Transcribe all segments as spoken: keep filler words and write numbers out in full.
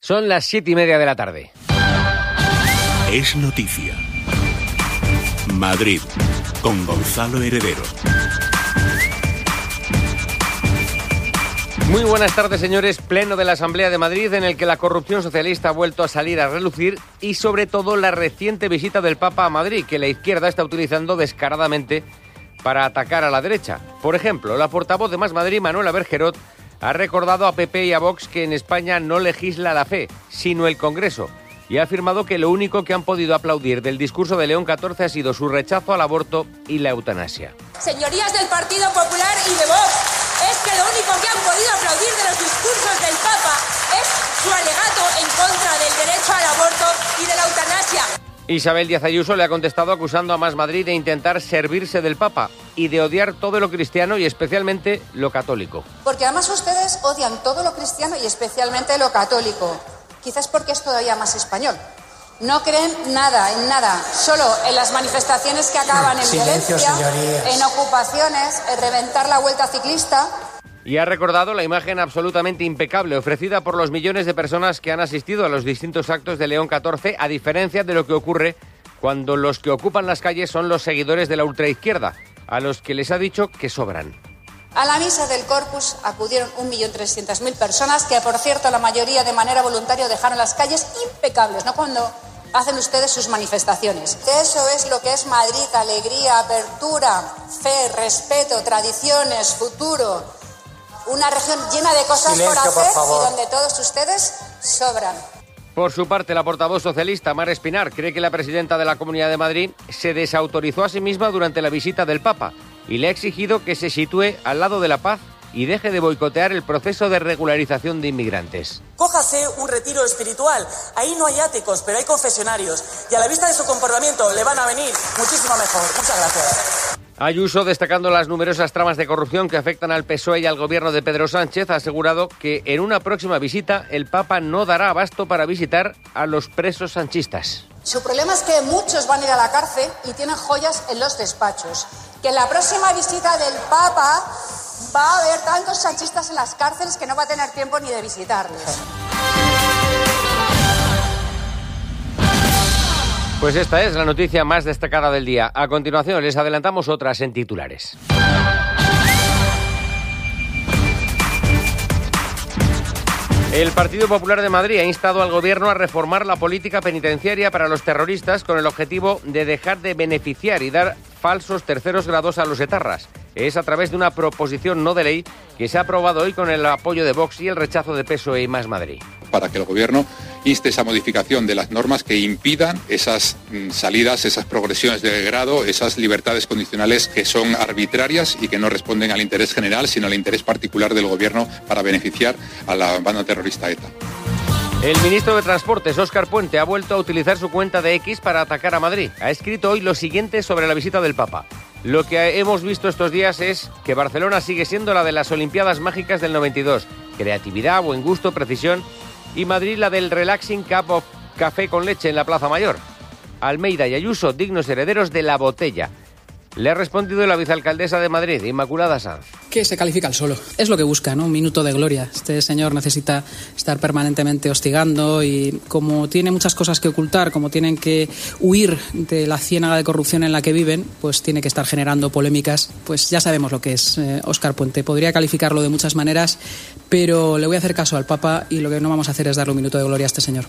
Son las siete y media de la tarde. Es noticia. Madrid, con Gonzalo Heredero. Muy buenas tardes, señores. Pleno de la Asamblea de Madrid, en el que la corrupción socialista ha vuelto a salir a relucir y, sobre todo, la reciente visita del Papa a Madrid, que la izquierda está utilizando descaradamente para atacar a la derecha. Por ejemplo, la portavoz de Más Madrid, Manuela Bergerot, ha recordado a P P y a Vox que en España no legisla la fe, sino el Congreso, y ha afirmado que lo único que han podido aplaudir del discurso de León catorce ha sido su rechazo al aborto y la eutanasia. Señorías del Partido Popular y de Vox, es que lo único que han podido aplaudir de los discursos del Papa es su alegato en contra del derecho al aborto y de la eutanasia. Isabel Díaz Ayuso le ha contestado acusando a Más Madrid de intentar servirse del Papa y de odiar todo lo cristiano y especialmente lo católico. Porque además ustedes odian todo lo cristiano y especialmente lo católico. Quizás porque es todavía más español. No creen nada, en nada, solo en las manifestaciones que acaban en Silencio, violencia, señorías. en ocupaciones, en reventar la vuelta ciclista. Y ha recordado la imagen absolutamente impecable ofrecida por los millones de personas que han asistido a los distintos actos de León catorce, a diferencia de lo que ocurre cuando los que ocupan las calles son los seguidores de la ultraizquierda, a los que les ha dicho que sobran. A la misa del Corpus acudieron un millón trescientas mil personas, que por cierto la mayoría de manera voluntaria dejaron las calles impecables, ¿no? Cuando hacen ustedes sus manifestaciones. Eso es lo que es Madrid: alegría, apertura, fe, respeto, tradiciones, futuro. Una región llena de cosas Silencio, por hacer por favor. y donde todos ustedes sobran. Por su parte, la portavoz socialista, Mar Espinar, cree que la presidenta de la Comunidad de Madrid se desautorizó a sí misma durante la visita del Papa y le ha exigido que se sitúe al lado de la paz y deje de boicotear el proceso de regularización de inmigrantes. Cójase un retiro espiritual. Ahí no hay áticos, pero hay confesionarios. Y a la vista de su comportamiento le van a venir muchísimo mejor. Muchas gracias. Ayuso, destacando las numerosas tramas de corrupción que afectan al P S O E y al gobierno de Pedro Sánchez, ha asegurado que en una próxima visita el Papa no dará abasto para visitar a los presos sanchistas. Su problema es que muchos van a ir a la cárcel y tienen joyas en los despachos. Que en la próxima visita del Papa va a haber tantos sanchistas en las cárceles que no va a tener tiempo ni de visitarles. Pues esta es la noticia más destacada del día. A continuación les adelantamos otras en titulares. El Partido Popular de Madrid ha instado al Gobierno a reformar la política penitenciaria para los terroristas con el objetivo de dejar de beneficiar y dar falsos terceros grados a los etarras. Es a través de una proposición no de ley que se ha aprobado hoy con el apoyo de Vox y el rechazo de P S O E y Más Madrid. Para que el Gobierno inste esa modificación de las normas que impidan esas mm, salidas, esas progresiones de grado, esas libertades condicionales que son arbitrarias y que no responden al interés general, sino al interés particular del Gobierno para beneficiar a la banda terrorista ETA. El ministro de Transportes, Óscar Puente, ha vuelto a utilizar su cuenta de X para atacar a Madrid. Ha escrito hoy lo siguiente sobre la visita del Papa. Lo que hemos visto estos días es que Barcelona sigue siendo la de las Olimpiadas Mágicas del noventa y dos. Creatividad, buen gusto, precisión. Y Madrid la del Relaxing Cup of Café con leche en la Plaza Mayor. Almeida y Ayuso, dignos herederos de la botella. Le ha respondido la vicealcaldesa de Madrid, Inmaculada Sanz. Que se califica el solo. Es lo que busca, ¿no? Un minuto de gloria. Este señor necesita estar permanentemente hostigando y como tiene muchas cosas que ocultar, como tienen que huir de la ciénaga de corrupción en la que viven, pues tiene que estar generando polémicas. Pues ya sabemos lo que es eh, Óscar Puente. Podría calificarlo de muchas maneras, pero le voy a hacer caso al Papa y lo que no vamos a hacer es darle un minuto de gloria a este señor.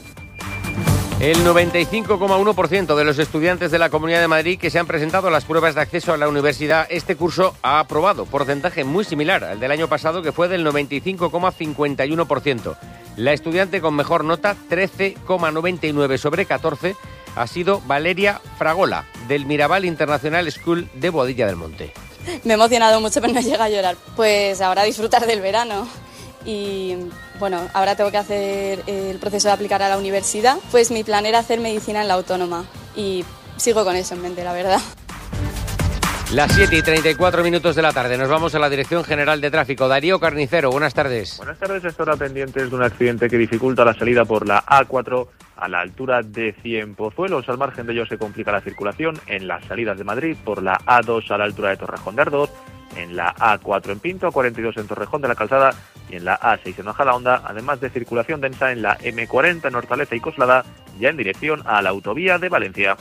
El noventa y cinco coma uno por ciento de los estudiantes de la Comunidad de Madrid que se han presentado a las pruebas de acceso a la universidad este curso ha aprobado, porcentaje muy similar al del año pasado, que fue del noventa y cinco coma cincuenta y uno por ciento. La estudiante con mejor nota, trece coma noventa y nueve sobre catorce, ha sido Valeria Fragola, del Mirabal International School de Boadilla del Monte. Me he emocionado mucho, pero no llega a llorar. Pues ahora disfrutar del verano. Y bueno, ahora tengo que hacer el proceso de aplicar a la universidad. Pues mi plan era hacer medicina en la Autónoma y sigo con eso en mente, la verdad. Las siete y treinta y cuatro minutos de la tarde. Nos vamos a la Dirección General de Tráfico. Darío Carnicero, buenas tardes. Buenas tardes. Esta hora pendientes de un accidente que dificulta la salida por la A cuatro a la altura de Cienpozuelos. Al margen de ello se complica la circulación en las salidas de Madrid por la A dos a la altura de Torrejón de Ardoz en la A cuatro en Pinto, A cuarenta y dos en Torrejón de la Calzada y en la A seis en Majadahonda, además de circulación densa en la eme cuarenta en Hortaleza y Coslada, ya en dirección a la autovía de Valencia.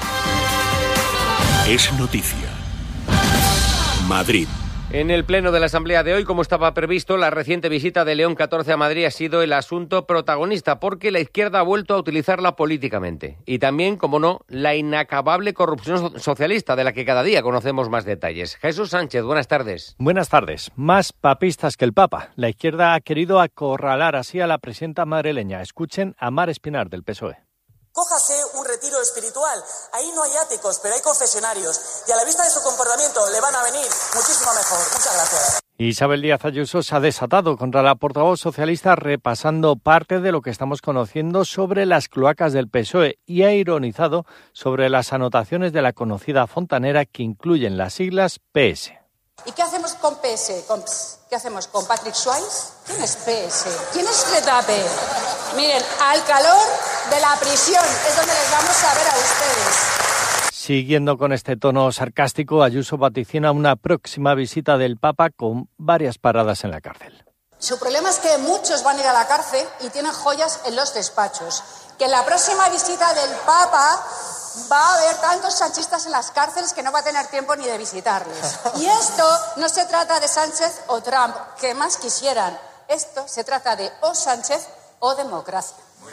Es noticia. Madrid. En el pleno de la Asamblea de hoy, como estaba previsto, la reciente visita de León catorce a Madrid ha sido el asunto protagonista, porque la izquierda ha vuelto a utilizarla políticamente. Y también, como no, la inacabable corrupción socialista, de la que cada día conocemos más detalles. Jesús Sánchez, buenas tardes. Buenas tardes. Más papistas que el Papa. La izquierda ha querido acorralar así a la presidenta madrileña. Escuchen a Mar Espinar, del P S O E. Cójase un retiro espiritual. Ahí no hay áticos, pero hay confesionarios. Y a la vista de su comportamiento le van a venir muchísimo mejor. Muchas gracias. Isabel Díaz Ayuso se ha desatado contra la portavoz socialista, repasando parte de lo que estamos conociendo sobre las cloacas del P S O E, y ha ironizado sobre las anotaciones de la conocida fontanera que incluyen las siglas P S. ¿Y qué hacemos con P S? ¿Con P S? ¿Qué hacemos con Patrick Swayze? ¿Quién es P S? ¿Quién es Retape? Miren, al calor de la prisión es donde les vamos a ver a ustedes. Siguiendo con este tono sarcástico, Ayuso vaticina una próxima visita del Papa con varias paradas en la cárcel. Su problema es que muchos van a ir a la cárcel y tienen joyas en los despachos. Que en la próxima visita del Papa va a haber tantos sanchistas en las cárceles que no va a tener tiempo ni de visitarles. Y esto no se trata de Sánchez o Trump, que más quisieran. Esto se trata de o Sánchez o democracia.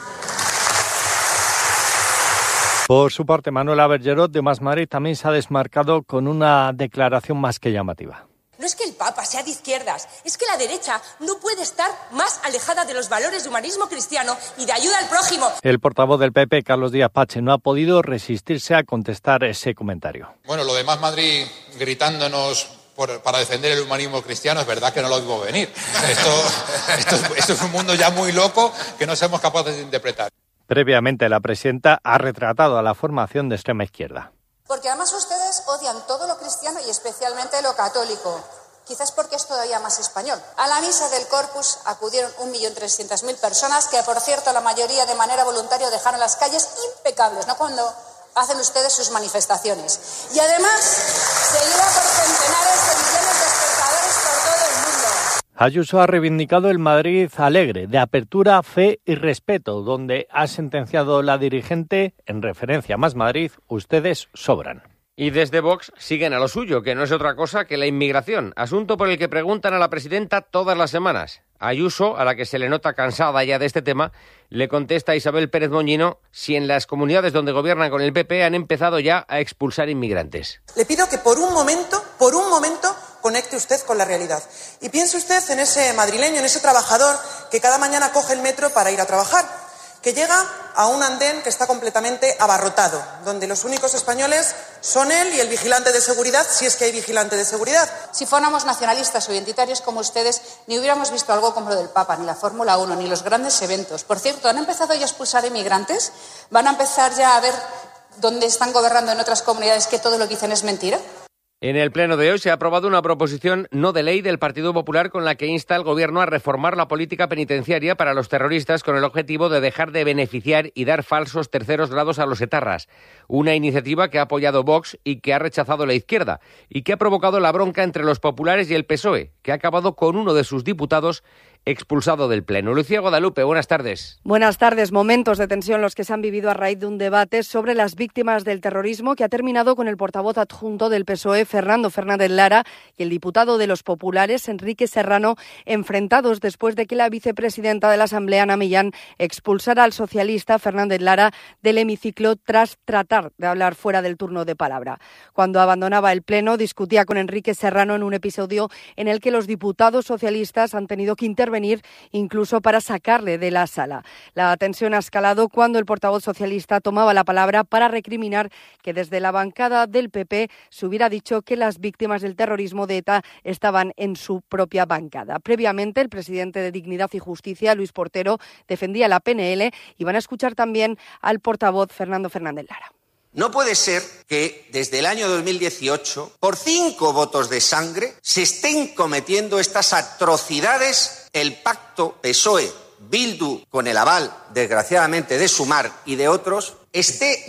Por su parte, Manuela Bergerot, de Más Madrid, también se ha desmarcado con una declaración más que llamativa. No es que el Papa sea de izquierdas, es que la derecha no puede estar más alejada de los valores de humanismo cristiano y de ayuda al prójimo. El portavoz del P P, Carlos Díaz Pache, no ha podido resistirse a contestar ese comentario. Bueno, lo de Más Madrid gritándonos por, para defender el humanismo cristiano, es verdad que no lo digo venir. Esto, esto, esto es un mundo ya muy loco que no somos capaces de interpretar. Previamente, la presidenta ha retratado a la formación de extrema izquierda. Porque además ustedes odian todo lo cristiano y especialmente lo católico. Quizás porque es todavía más español. A la misa del Corpus acudieron un millón trescientas mil personas, que por cierto la mayoría de manera voluntaria dejaron las calles impecables, ¿no? Cuando hacen ustedes sus manifestaciones. Y además, seguida por centenares de millones de espectadores por todo el mundo. Ayuso ha reivindicado el Madrid alegre, de apertura, fe y respeto, donde ha sentenciado la dirigente, en referencia a Más Madrid, ustedes sobran. Y desde Vox siguen a lo suyo, que no es otra cosa que la inmigración, asunto por el que preguntan a la presidenta todas las semanas. Ayuso, a la que se le nota cansada ya de este tema, le contesta a Isabel Pérez Moñino si en las comunidades donde gobiernan con el P P han empezado ya a expulsar inmigrantes. Le pido que por un momento, por un momento, conecte usted con la realidad. Y piense usted en ese madrileño, en ese trabajador que cada mañana coge el metro para ir a trabajar, que llega a un andén que está completamente abarrotado, donde los únicos españoles son él y el vigilante de seguridad, si es que hay vigilante de seguridad. Si fuéramos nacionalistas o identitarios como ustedes, ni hubiéramos visto algo como lo del Papa, ni la Fórmula uno, ni los grandes eventos. Por cierto, ¿han empezado ya a expulsar inmigrantes? ¿Van a empezar ya a ver dónde están gobernando en otras comunidades que todo lo que dicen es mentira? En el pleno de hoy se ha aprobado una proposición no de ley del Partido Popular con la que insta al Gobierno a reformar la política penitenciaria para los terroristas con el objetivo de dejar de beneficiar y dar falsos terceros grados a los etarras. Una iniciativa que ha apoyado Vox y que ha rechazado la izquierda y que ha provocado la bronca entre los populares y el P S O E, que ha acabado con uno de sus diputados expulsado del Pleno. Lucía Guadalupe, buenas tardes. Buenas tardes. Momentos de tensión los que se han vivido a raíz de un debate sobre las víctimas del terrorismo que ha terminado con el portavoz adjunto del P S O E, Fernando Fernández Lara, y el diputado de los populares, Enrique Serrano, enfrentados después de que la vicepresidenta de la Asamblea, Ana Millán, expulsara al socialista Fernández Lara del hemiciclo tras tratar de hablar fuera del turno de palabra. Cuando abandonaba el Pleno, discutía con Enrique Serrano en un episodio en el que los diputados socialistas han tenido que intervenir incluso para sacarle de la sala. La tensión ha escalado cuando el portavoz socialista tomaba la palabra para recriminar que desde la bancada del P P se hubiera dicho que las víctimas del terrorismo de ETA estaban en su propia bancada. Previamente, el presidente de Dignidad y Justicia, Luis Portero, defendía la P N L, y van a escuchar también al portavoz Fernando Fernández Lara. No puede ser que desde el año dos mil dieciocho, por cinco votos de sangre, se estén cometiendo estas atrocidades. El pacto P S O E-Bildu, con el aval, desgraciadamente, de Sumar y de otros, esté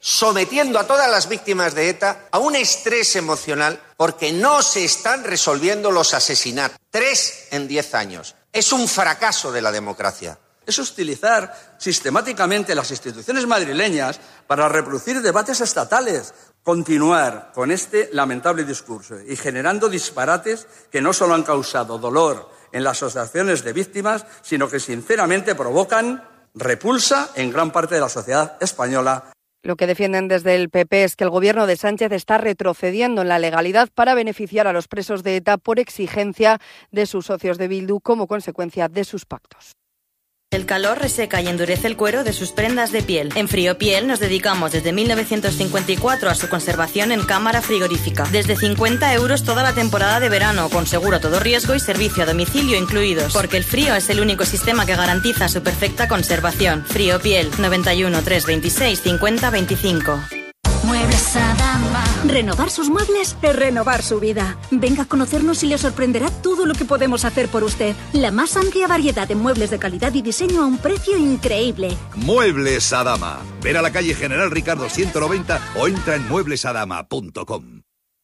sometiendo a todas las víctimas de ETA a un estrés emocional porque no se están resolviendo los asesinatos. Tres en diez años. Es un fracaso de la democracia. Es utilizar sistemáticamente las instituciones madrileñas para reproducir debates estatales. Continuar con este lamentable discurso y generando disparates que no solo han causado dolor en las asociaciones de víctimas, sino que sinceramente provocan repulsa en gran parte de la sociedad española. Lo que defienden desde el P P es que el gobierno de Sánchez está retrocediendo en la legalidad para beneficiar a los presos de ETA por exigencia de sus socios de Bildu como consecuencia de sus pactos. El calor reseca y endurece el cuero de sus prendas de piel. En Friopiel nos dedicamos desde mil novecientos cincuenta y cuatro a su conservación en cámara frigorífica. Desde cincuenta euros toda la temporada de verano, con seguro a todo riesgo y servicio a domicilio incluidos. Porque el frío es el único sistema que garantiza su perfecta conservación. Friopiel, noventa y uno, trescientos veintiséis, cincuenta veinticinco. Muebles Adama. Renovar sus muebles es renovar su vida. Venga a conocernos y le sorprenderá todo lo que podemos hacer por usted. La más amplia variedad de muebles de calidad y diseño a un precio increíble. Muebles Adama. Ven a la calle General Ricardo ciento noventa o entra en muebles adama punto com.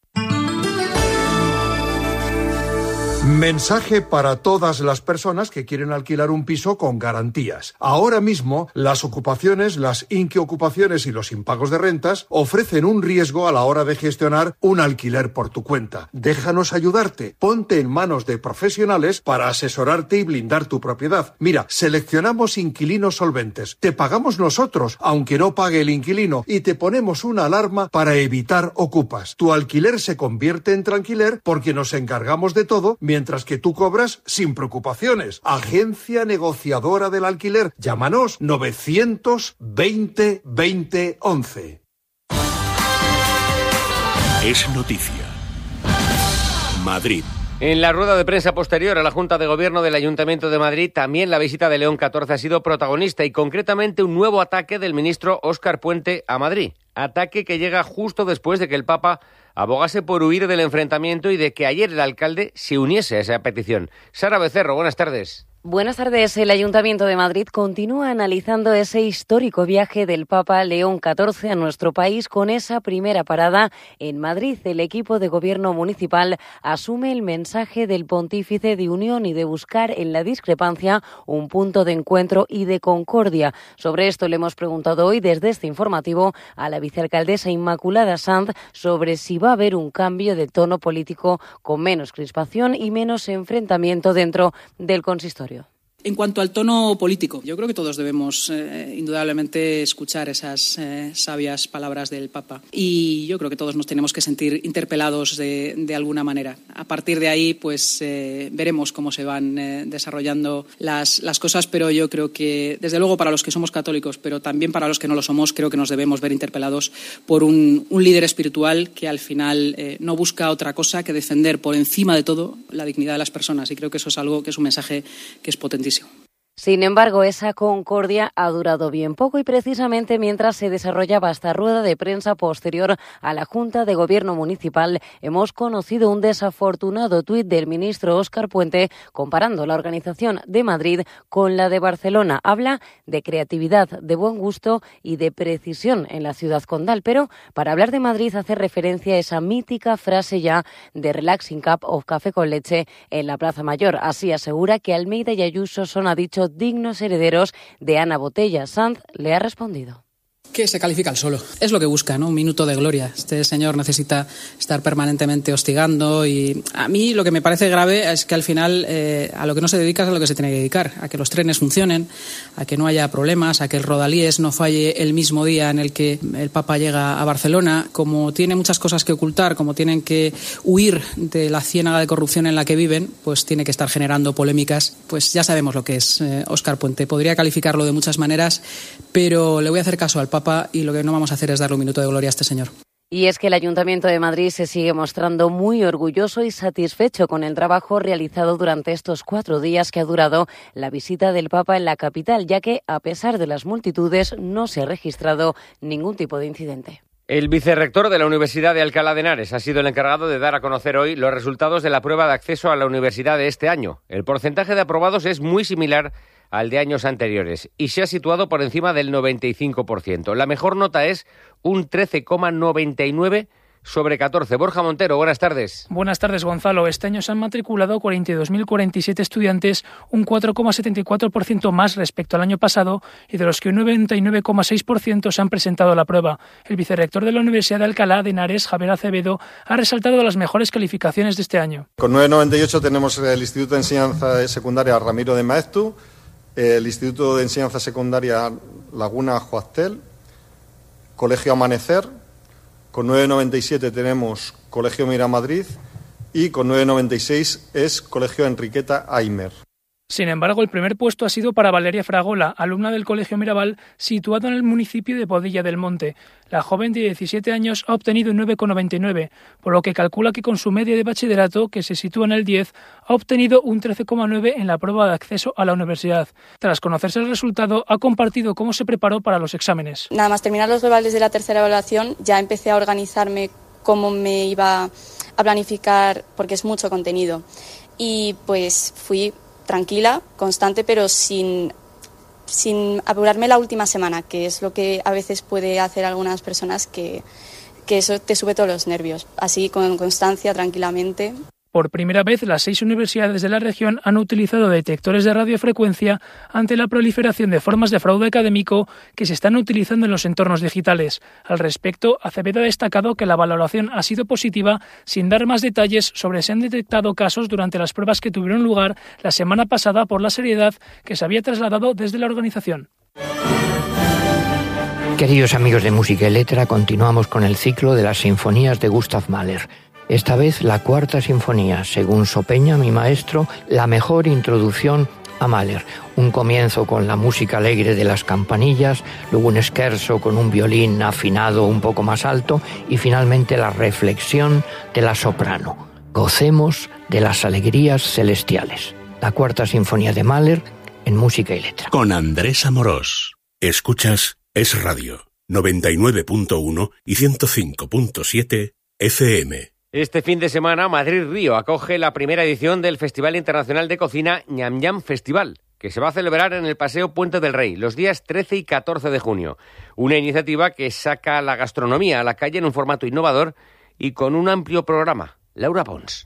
Mensaje para todas las personas que quieren alquilar un piso con garantías. Ahora mismo, las ocupaciones, las inquiocupaciones y los impagos de rentas ofrecen un riesgo a la hora de gestionar un alquiler por tu cuenta. Déjanos ayudarte. Ponte en manos de profesionales para asesorarte y blindar tu propiedad. Mira, seleccionamos inquilinos solventes. Te pagamos nosotros, aunque no pague el inquilino, y te ponemos una alarma para evitar ocupas. Tu alquiler se convierte en tranquiler porque nos encargamos de todo, mientras que tú cobras sin preocupaciones. Agencia negociadora del alquiler. Llámanos novecientos veinte veinte once. Es noticia. Madrid. En la rueda de prensa posterior a la Junta de Gobierno del Ayuntamiento de Madrid, también la visita de León catorce ha sido protagonista y concretamente un nuevo ataque del ministro Óscar Puente a Madrid. Ataque que llega justo después de que el Papa abogase por huir del enfrentamiento y de que ayer el alcalde se uniese a esa petición. Sara Becerro, buenas tardes. Buenas tardes. El Ayuntamiento de Madrid continúa analizando ese histórico viaje del Papa León catorce a nuestro país con esa primera parada en Madrid. El equipo de gobierno municipal asume el mensaje del pontífice de unión y de buscar en la discrepancia un punto de encuentro y de concordia. Sobre esto le hemos preguntado hoy desde este informativo a la vicealcaldesa Inmaculada Sanz sobre si va a haber un cambio de tono político con menos crispación y menos enfrentamiento dentro del consistorio. En cuanto al tono político, yo creo que todos debemos eh, indudablemente escuchar esas eh, sabias palabras del Papa y yo creo que todos nos tenemos que sentir interpelados de, de alguna manera. A partir de ahí, pues eh, veremos cómo se van eh, desarrollando las, las cosas, pero yo creo que, desde luego, para los que somos católicos, pero también para los que no lo somos, creo que nos debemos ver interpelados por un, un líder espiritual que al final eh, no busca otra cosa que defender por encima de todo la dignidad de las personas y creo que eso es algo que es un mensaje que es potentísimo. Sin embargo, esa concordia ha durado bien poco y precisamente mientras se desarrollaba esta rueda de prensa posterior a la Junta de Gobierno Municipal, hemos conocido un desafortunado tuit del ministro Óscar Puente comparando la organización de Madrid con la de Barcelona. Habla de creatividad, de buen gusto y de precisión en la ciudad condal, pero para hablar de Madrid hace referencia a esa mítica frase ya de Relaxing Cup o café con leche en la Plaza Mayor. Así asegura que Almeida y Ayuso son, ha dicho, dignos herederos de Ana Botella. Sanz le ha respondido. Que se califica al solo. Es lo que busca, ¿no? Un minuto de gloria. Este señor necesita estar permanentemente hostigando y a mí lo que me parece grave es que al final eh, a lo que no se dedica es a lo que se tiene que dedicar, a que los trenes funcionen, a que no haya problemas, a que el Rodalies no falle el mismo día en el que el Papa llega a Barcelona. Como tiene muchas cosas que ocultar, como tienen que huir de la ciénaga de corrupción en la que viven, pues tiene que estar generando polémicas. Pues ya sabemos lo que es eh, Óscar Puente. Podría calificarlo de muchas maneras, pero le voy a hacer caso al Papa y lo que no vamos a hacer es darle un minuto de gloria a este señor. Y es que el Ayuntamiento de Madrid se sigue mostrando muy orgulloso y satisfecho con el trabajo realizado durante estos cuatro días que ha durado la visita del Papa en la capital, ya que, a pesar de las multitudes, no se ha registrado ningún tipo de incidente. El vicerrector de la Universidad de Alcalá de Henares ha sido el encargado de dar a conocer hoy los resultados de la prueba de acceso a la universidad de este año. El porcentaje de aprobados es muy similar al de años anteriores y se ha situado por encima del noventa y cinco por ciento. La mejor nota es un trece coma noventa y nueve sobre catorce. Borja Montero, buenas tardes. Buenas tardes, Gonzalo. Este año se han matriculado cuarenta y dos mil cuarenta y siete estudiantes, un cuatro coma setenta y cuatro por ciento más respecto al año pasado, y de los que un noventa y nueve coma seis por ciento se han presentado a la prueba. El vicerrector de la Universidad de Alcalá de Henares, Javier Acevedo, ha resaltado las mejores calificaciones de este año. Con nueve coma noventa y ocho tenemos el Instituto de Enseñanza Secundaria Ramiro de Maeztu, el Instituto de Enseñanza Secundaria Laguna Joastel, Colegio Amanecer. Con nueve coma noventa y siete tenemos Colegio Miramadrid y con nueve coma noventa y seis es Colegio Enriqueta Aymer. Sin embargo, el primer puesto ha sido para Valeria Fragola, alumna del Colegio Mirabal, situado en el municipio de Boadilla del Monte. La joven de diecisiete años ha obtenido un nueve coma noventa y nueve, por lo que calcula que con su media de bachillerato, que se sitúa en el diez, ha obtenido un trece coma nueve en la prueba de acceso a la universidad. Tras conocerse el resultado, ha compartido cómo se preparó para los exámenes. Nada más terminar los globales de la tercera evaluación, ya empecé a organizarme cómo me iba a planificar, porque es mucho contenido. Y pues fui tranquila, constante, pero sin, sin apurarme la última semana, que es lo que a veces puede hacer algunas personas, que, que eso te sube todos los nervios. Así, con constancia, tranquilamente. Por primera vez, las seis universidades de la región han utilizado detectores de radiofrecuencia ante la proliferación de formas de fraude académico que se están utilizando en los entornos digitales. Al respecto, Acevedo ha destacado que la valoración ha sido positiva, sin dar más detalles sobre si han detectado casos durante las pruebas que tuvieron lugar la semana pasada por la seriedad que se había trasladado desde la organización. Queridos amigos de Música y Letra, continuamos con el ciclo de las sinfonías de Gustav Mahler. Esta vez la cuarta sinfonía, según Sopeña, mi maestro, la mejor introducción a Mahler. Un comienzo con la música alegre de las campanillas, luego un scherzo con un violín afinado un poco más alto y finalmente la reflexión de la soprano. Gocemos de las alegrías celestiales. La cuarta sinfonía de Mahler en Música y Letra. Con Andrés Amorós. Escuchas Es Radio, noventa y nueve punto uno y ciento cinco punto siete F M. Este fin de semana, Madrid-Río acoge la primera edición del Festival Internacional de Cocina Ñam Ñam Festival, que se va a celebrar en el Paseo Puente del Rey los días trece y catorce de junio. Una iniciativa que saca la gastronomía a la calle en un formato innovador y con un amplio programa. Laura Pons.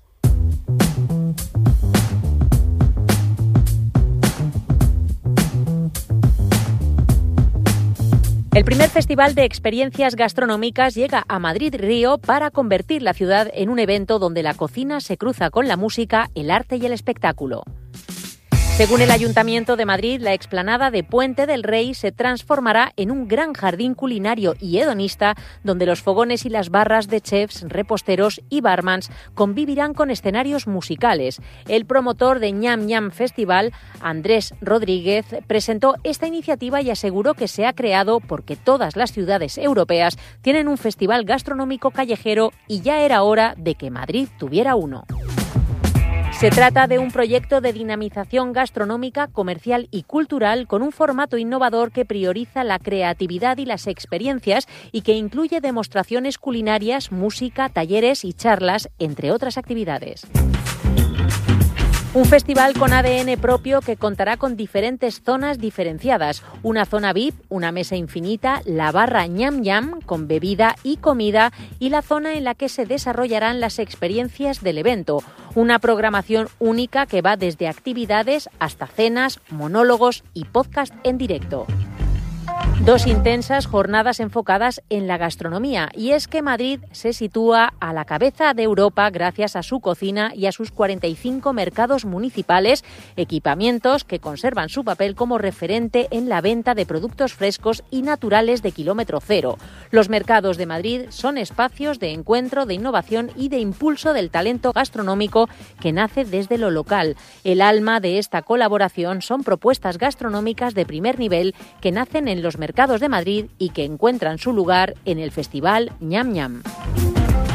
El primer festival de experiencias gastronómicas llega a Madrid-Río para convertir la ciudad en un evento donde la cocina se cruza con la música, el arte y el espectáculo. Según el Ayuntamiento de Madrid, la explanada de Puente del Rey se transformará en un gran jardín culinario y hedonista donde los fogones y las barras de chefs, reposteros y barmans convivirán con escenarios musicales. El promotor de Ñam Ñam Festival, Andrés Rodríguez, presentó esta iniciativa y aseguró que se ha creado porque todas las ciudades europeas tienen un festival gastronómico callejero y ya era hora de que Madrid tuviera uno. Se trata de un proyecto de dinamización gastronómica, comercial y cultural con un formato innovador que prioriza la creatividad y las experiencias y que incluye demostraciones culinarias, música, talleres y charlas, entre otras actividades. Un festival con A D N propio que contará con diferentes zonas diferenciadas. Una zona V I P, una mesa infinita, la barra Ñam Ñam con bebida y comida y la zona en la que se desarrollarán las experiencias del evento. Una programación única que va desde actividades hasta cenas, monólogos y podcast en directo. Dos intensas jornadas enfocadas en la gastronomía, y es que Madrid se sitúa a la cabeza de Europa gracias a su cocina y a sus cuarenta y cinco mercados municipales, equipamientos que conservan su papel como referente en la venta de productos frescos y naturales de kilómetro cero. Los mercados de Madrid son espacios de encuentro, de innovación y de impulso del talento gastronómico que nace desde lo local. El alma de esta colaboración son propuestas gastronómicas de primer nivel que nacen en los mercados de Madrid y que encuentran su lugar en el Festival Ñam Ñam.